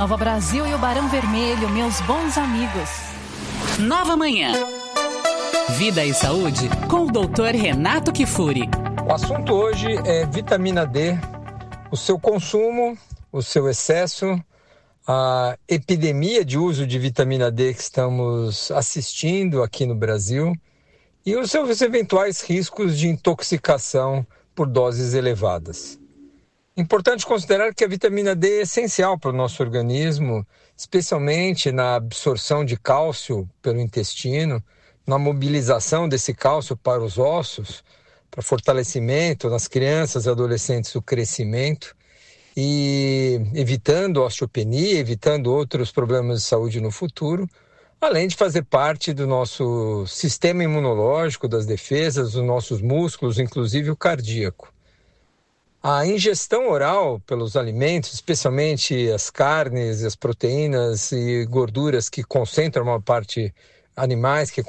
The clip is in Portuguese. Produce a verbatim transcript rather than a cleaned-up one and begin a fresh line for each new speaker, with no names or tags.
Nova Brasil e o Barão Vermelho, meus bons amigos.
Nova Manhã. Vida e saúde com o doutor Renato Kifuri.
O assunto hoje é vitamina D, o seu consumo, o seu excesso, a epidemia de uso de vitamina D que estamos assistindo aqui no Brasil e os seus eventuais riscos de intoxicação por doses elevadas. Importante considerar que a vitamina D é essencial para o nosso organismo, especialmente na absorção de cálcio pelo intestino, na mobilização desse cálcio para os ossos, para fortalecimento nas crianças e adolescentes do crescimento e evitando osteopenia, evitando outros problemas de saúde no futuro, além de fazer parte do nosso sistema imunológico, das defesas, dos nossos músculos, inclusive o cardíaco. A ingestão oral pelos alimentos, especialmente as carnes, as proteínas e gorduras que concentram uma parte animais que